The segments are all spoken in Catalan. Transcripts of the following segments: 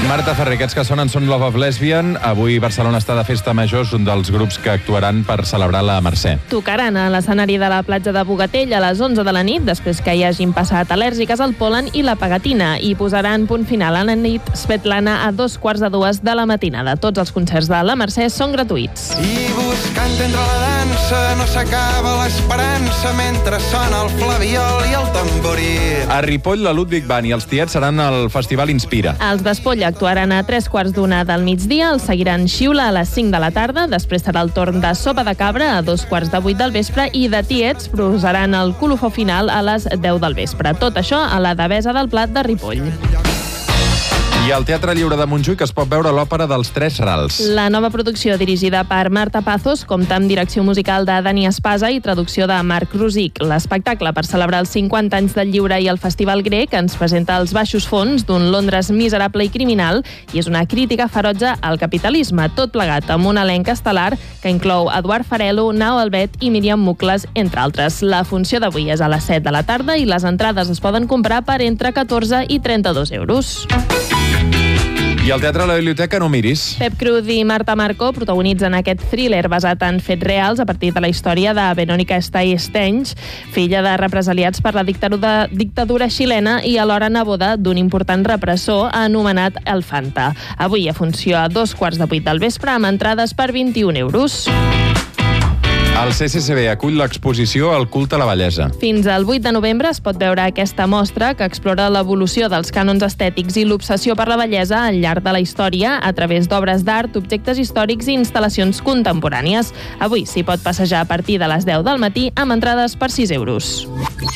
Marta Ferrer, aquests que sonen són Love of Lesbian. Avui Barcelona està de festa major, és un dels grups que actuaran per celebrar la Mercè. Tocaran a l'escenari de la platja de Bogatell a les 11 de la nit, després que hi hagin passat al·lèrgiques al pol·len i la pegatina, i posaran punt final a la nit Svetlana a 2:45 de la matinada. Tots els concerts de la Mercè són gratuïts. I buscant entre la dansa no s'acaba l'esperança mentre sona el flabiol i el tamborí. A Ripoll, la Ludwig Band i els Tiets seran al Festival Inspira. Els d'Espolla actuaran a 3:15 del migdia, els seguiran Xiula a les 5 de la tarda, després serà el torn de Sopa de Cabra a 2:15 del vespre i de Tiets posaran el colofó final a les 10 del vespre. Tot això a la Devesa del Plat de Ripoll. I al Teatre Lliure de Montjuïc es pot veure l'òpera dels Tres Rals. La nova producció, dirigida per Marta Pazos, compta amb direcció musical de Dani Espasa i traducció de Marc Rosic. L'espectacle, per celebrar els 50 anys del lliure i el Festival Grec, ens presenta els baixos fons d'un Londres miserable i criminal i és una crítica ferotge al capitalisme, tot plegat amb un elenc estel·lar que inclou Eduard Farelo, Nao Albet i Míriam Mucles, entre altres. La funció d'avui és a les 7 de la tarda i les entrades es poden comprar per entre 14 i 32 euros. I al Teatre de la Biblioteca no miris. Pep Cruz i Marta Marco protagonitzen aquest thriller basat en fets reals a partir de la història de Verónica Stench, filla de represaliats per la dictadura xilena i alhora neboda d'un important repressor anomenat El Fanta. Avui a funció a 7:15 del vespre amb entrades per 21 euros. El CCCB acull l'exposició El culte a la bellesa. Fins al 8 de novembre es pot veure aquesta mostra que explora l'evolució dels cànons estètics i l'obsessió per la bellesa al llarg de la història a través d'obres d'art, objectes històrics i instal·lacions contemporànies. Avui s'hi pot passejar a partir de les 10 del matí amb entrades per 6 euros.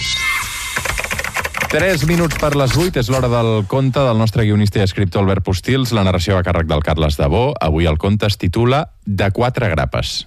3 minuts per les 8, és l'hora del conte del nostre guionista i escriptor Albert Postils. La narració a càrrec del Carles Dabó. Avui el conte es titula De 4 grapes.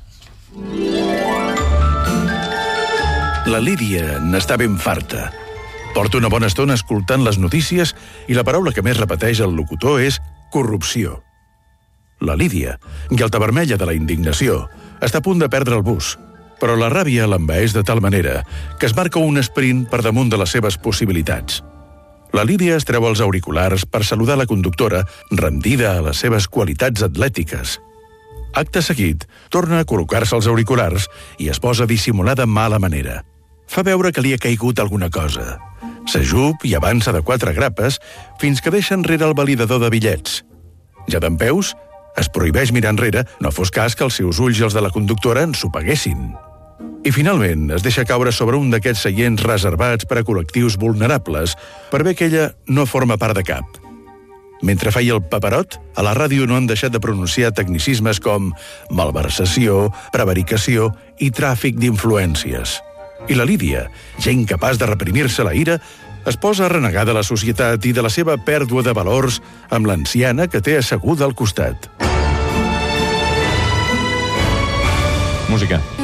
La Lídia n'està ben farta. Porta una bona estona escoltant les notícies i la paraula que més repeteix el locutor és corrupció. La Lídia, galta vermella de la indignació, està a punt de perdre el bus, però la ràbia l'envaeix de tal manera que es marca un esprint per damunt de les seves possibilitats. La Lídia es treu els auriculars per saludar la conductora rendida a les seves qualitats atlètiques. Acte seguit, torna a col·locar-se els auriculars i es posa dissimulada mala manera. Fa veure que li ha caigut alguna cosa. S'ajup i avança de 4 grapes fins que deixa enrere el validador de bitllets. Ja dempeus, es prohibeix mirar enrere, no fos cas que els seus ulls i els de la conductora ensopeguessin. I finalment es deixa caure sobre un d'aquests seients reservats per a col·lectius vulnerables per bé que ella no forma part de cap. Mentre feia el paperot, a la ràdio no han deixat de pronunciar tecnicismes com malversació, prevaricació i tràfic d'influències. I la Lídia, ja incapaç de reprimir-se la ira, es posa a renegar de la societat i de la seva pèrdua de valors amb l'anciana que té asseguda al costat. Música.